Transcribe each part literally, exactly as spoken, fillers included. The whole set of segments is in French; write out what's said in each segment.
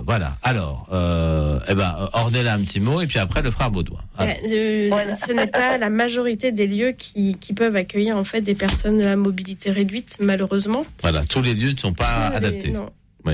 voilà. Alors, euh, eh ben, Ornella, un petit mot, et puis après, le frère Baudouin. Euh, voilà. Ce n'est pas la majorité des lieux qui, qui peuvent accueillir, en fait, des personnes à mobilité réduite, malheureusement. Voilà, tous les lieux ne sont pas tous adaptés. Les, non. Oui.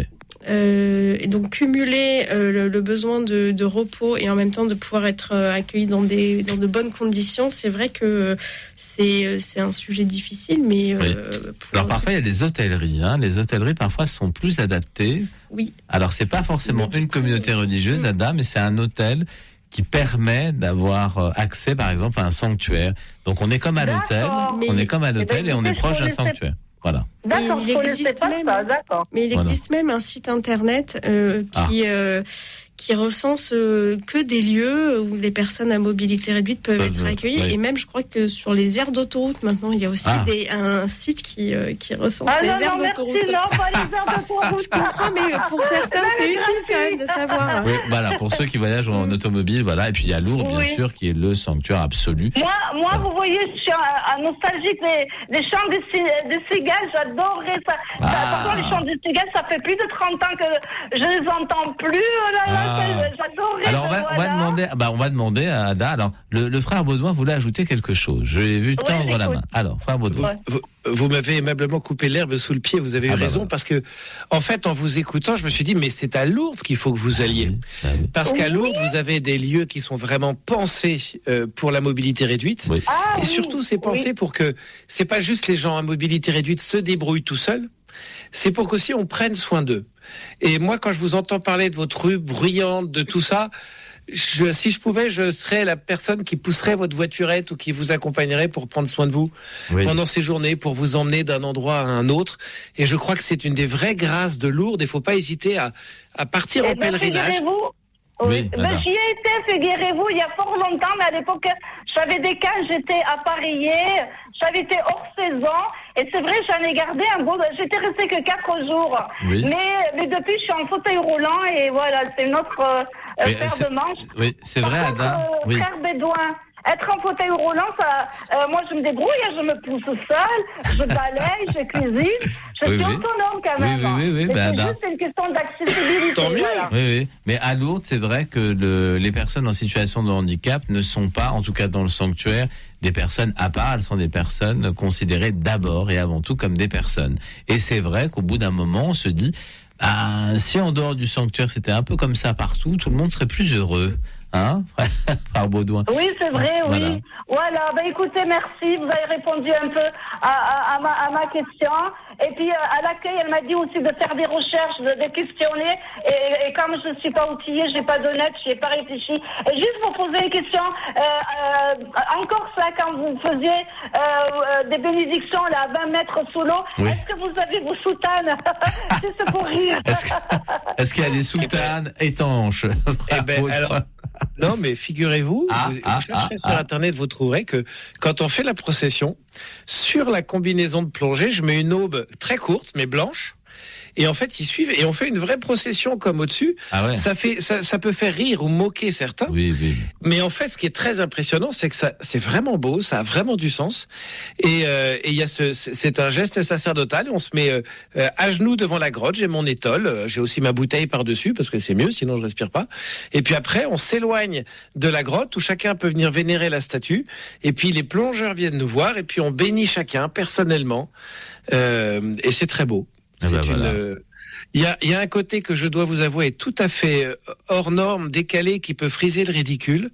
Euh, et donc cumuler euh, le, le besoin de, de repos et en même temps de pouvoir être euh, accueilli dans des dans de bonnes conditions, c'est vrai que euh, c'est c'est un sujet difficile, mais euh, oui. Alors parfois il y a des hôtelleries, hein. Les hôtelleries parfois sont plus adaptées. Oui. Alors c'est pas forcément mais une communauté religieuse, mmh. Ada, mais c'est un hôtel qui permet d'avoir accès, par exemple, à un sanctuaire. Donc on est comme à l'hôtel, mais on est comme à l'hôtel et, et on est proche d'un sanctuaire. Voilà. D'accord, il existe même, ça, d'accord. Mais il existe voilà. même un site internet euh, qui, ah. euh, qui recense euh, que des lieux où les personnes à mobilité réduite peuvent euh, être accueillies. Oui. Et même, je crois que sur les aires d'autoroute, maintenant, il y a aussi ah. des, un site qui, euh, qui recense ah, les non, aires non, d'autoroute. Merci, non, pas les aires d'autoroute. Je comprends, mais pour certains, c'est utile quand même de savoir. Oui, voilà, pour ceux qui voyagent en automobile, voilà. Et puis il y a Lourdes, oui. bien sûr, qui est le sanctuaire absolu. Moi, moi voilà. vous voyez, je suis un, un nostalgique des, des chants des, des cigales, j'adorerais ça. Ah. Par contre, les chants des cigales, ça fait plus de trente ans que je les entends plus. Là, là, ah. J'adorerais. Alors on va, on va demander, bah on va demander à Ada. Alors le, le frère Baudouin voulait ajouter quelque chose. Je l'ai vu tendre ouais, la main. Alors frère Baudouin. Vous, vous, vous m'avez aimablement coupé l'herbe sous le pied. Vous avez eu ah raison bah, parce que en fait, en vous écoutant, je me suis dit mais c'est à Lourdes qu'il faut que vous alliez. Ah oui. Parce qu'à Lourdes, vous avez des lieux qui sont vraiment pensés euh, pour la mobilité réduite. Oui. Ah, et surtout, c'est pensé oui. pour que c'est pas juste les gens à mobilité réduite se débrouillent tout seuls. C'est pour qu'aussi on prenne soin d'eux. Et moi, quand je vous entends parler de votre rue bruyante, de tout ça, je, si je pouvais, je serais la personne qui pousserait votre voiturette ou qui vous accompagnerait pour prendre soin de vous oui. pendant ces journées, pour vous emmener d'un endroit à un autre. Et je crois que c'est une des vraies grâces de Lourdes. Il ne faut pas hésiter à, à partir et en pèlerinage. Oui, ben, j'y ai été, figurez-vous, il y a fort longtemps, mais à l'époque, j'avais des cas, j'étais appareillée, j'avais été hors saison, et c'est vrai, j'en ai gardé un beau, j'étais restée que quatre jours. Oui. Mais, mais depuis, je suis en fauteuil roulant, et voilà, c'est notre euh, paire de manches. Oui, c'est vrai, contre, Ada. Euh, oui. Frère Bédouin. Être en fauteuil roulant, ça, euh, moi je me débrouille, je me pousse seule, je balaye, je cuisine, je oui, suis oui. autonome quand même. Oui, oui, oui, oui, c'est ben, juste une question d'accessibilité. Tant mieux. Voilà. Oui, oui. Mais à Lourdes, c'est vrai que le, les personnes en situation de handicap ne sont pas, en tout cas dans le sanctuaire, des personnes à part. Elles sont des personnes considérées d'abord et avant tout comme des personnes. Et c'est vrai qu'au bout d'un moment, on se dit, ah, si en dehors du sanctuaire c'était un peu comme ça partout, tout le monde serait plus heureux. Hein, frère Baudouin. Oui, c'est vrai, voilà. oui. Voilà, ben écoutez, merci. Vous avez répondu un peu à, à, à, ma, à ma question. Et puis, euh, à l'accueil, elle m'a dit aussi de faire des recherches, de, de questionner. Et, et comme je ne suis pas outillée, je n'ai pas de net, je n'ai pas réfléchi. Et juste pour poser une question, euh, euh, encore ça, quand vous faisiez euh, des bénédictions là, à vingt mètres sous l'eau, oui. Est-ce que vous avez vos soutanes? C'est pour rire. Est-ce, que, est-ce qu'il y a des soutanes étanches? Eh ben, alors... Non, mais figurez-vous, ah, vous, ah, vous chercherez ah, sur ah. Internet, vous trouverez que quand on fait la procession, sur la combinaison de plongée, je mets une aube très courte, mais blanche. Et en fait, ils suivent et on fait une vraie procession comme au-dessus. Ah ouais. Ça fait, ça, ça peut faire rire ou moquer certains. Oui, oui. Mais en fait, ce qui est très impressionnant, c'est que ça, c'est vraiment beau, ça a vraiment du sens. Et euh, et il y a ce, c'est un geste sacerdotal. On se met euh, à genoux devant la grotte. J'ai mon étole, j'ai aussi ma bouteille par dessus parce que c'est mieux, sinon je respire pas. Et puis après, on s'éloigne de la grotte où chacun peut venir vénérer la statue. Et puis les plongeurs viennent nous voir et puis on bénit chacun personnellement. Euh, et c'est très beau. C'est ben une. voilà. Il y a, il y a un côté que je dois vous avouer est tout à fait hors norme, décalé, qui peut friser le ridicule.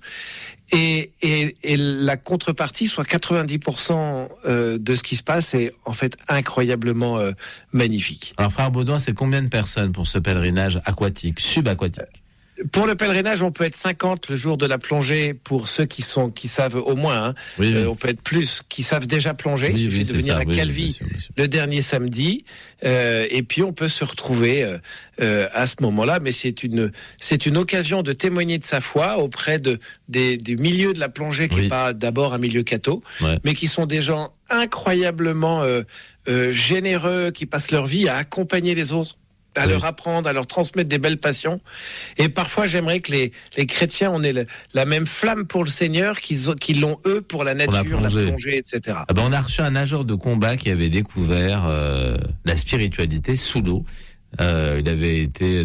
Et, et, et la contrepartie, soit quatre-vingt-dix pour cent de ce qui se passe, est en fait incroyablement euh, magnifique. Alors, frère Baudouin, c'est combien de personnes pour ce pèlerinage aquatique, subaquatique? Pour le pèlerinage, on peut être cinquante le jour de la plongée pour ceux qui sont qui savent au moins. Hein. Oui, oui. Euh, on peut être plus, qui savent déjà plonger. Oui, Il suffit oui, de venir ça. à Oui, Calvi bien sûr, bien sûr. le dernier samedi, euh, et puis on peut se retrouver euh, euh, à ce moment-là. Mais c'est une c'est une occasion de témoigner de sa foi auprès de des, des milieux de la plongée qui oui. n'est pas d'abord un milieu catho, ouais. mais qui sont des gens incroyablement euh, euh, généreux, qui passent leur vie à accompagner les autres, à oui. leur apprendre, à leur transmettre des belles passions. Et parfois, j'aimerais que les, les chrétiens en aient le, la même flamme pour le Seigneur qu'ils, qu'ils l'ont eux pour la nature, pour la, plongée. la plongée, et cetera. Ah ben on a reçu un nageur de combat qui avait découvert euh, la spiritualité sous l'eau. Euh, il avait été